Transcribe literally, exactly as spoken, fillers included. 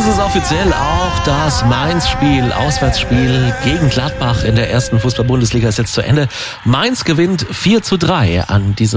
ist es offiziell, auch das Mainz-Spiel, Auswärtsspiel gegen Gladbach in der ersten Fußball-Bundesliga ist jetzt zu Ende. Mainz gewinnt vier zu drei an diesem